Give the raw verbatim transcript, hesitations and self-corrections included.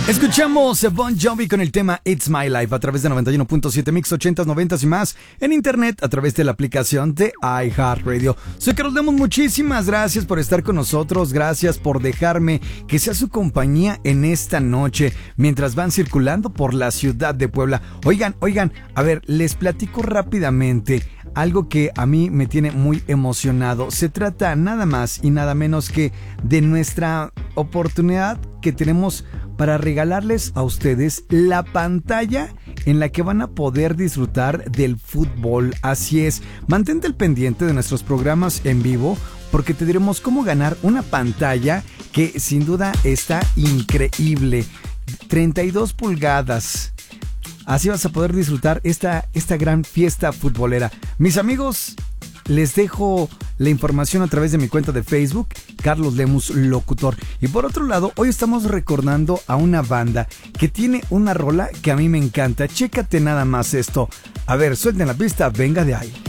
Escuchamos a Bon Jovi con el tema It's My Life a través de noventa y uno punto siete Mix ochentas, noventas y más en internet a través de la aplicación de iHeartRadio. Soy Carlos Lemos, muchísimas gracias por estar con nosotros, gracias por dejarme que sea su compañía en esta noche mientras van circulando por la ciudad de Puebla. Oigan, oigan, a ver, les platico rápidamente algo que a mí me tiene muy emocionado. Se trata nada más y nada menos que de nuestra oportunidad que tenemos para regalarles a ustedes la pantalla en la que van a poder disfrutar del fútbol. Así es, mantente al pendiente de nuestros programas en vivo porque te diremos cómo ganar una pantalla que sin duda está increíble. treinta y dos pulgadas. Así vas a poder disfrutar esta, esta gran fiesta futbolera. Mis amigos, les dejo la información a través de mi cuenta de Facebook, Carlos Lemus Locutor. Y por otro lado, hoy estamos recordando a una banda que tiene una rola que a mí me encanta. Chécate nada más esto. A ver, suelten la pista, venga de ahí.